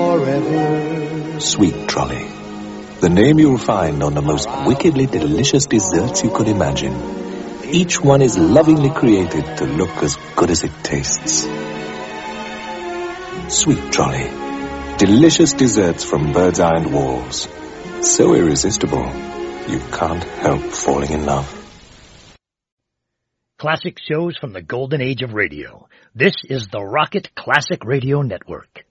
forever. Sweet Trolley. The name you'll find on the most wickedly delicious desserts you could imagine. Each one is lovingly created to look as good as it tastes. Sweet Trolley. Delicious desserts from Bird's Eye and Walls. So irresistible, you can't help falling in love. Classic shows from the golden age of radio. This is the Rocket Classic Radio Network.